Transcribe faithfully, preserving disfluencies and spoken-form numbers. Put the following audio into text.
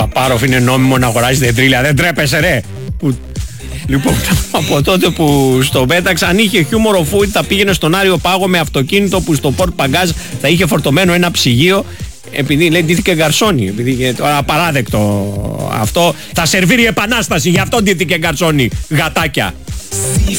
Παπάροφ είναι νόμιμο να αγοράζει δεντρίλια. Δεν τρέπεσαι ρε. Που... Λοιπόν, από τότε που στο Πέταξ αν είχε χιούμορ ο Φούιτ θα πήγαινε στον Άριο Πάγο με αυτοκίνητο που στο Πορτ Παγκάζ θα είχε φορτωμένο ένα ψυγείο. Επειδή λέει ντύθηκε γκαρσόνι. Επειδή τώρα απαράδεκτο αυτό. Θα σερβίρει επανάσταση, γι' αυτό ντύθηκε γκαρσόνι. Γατάκια.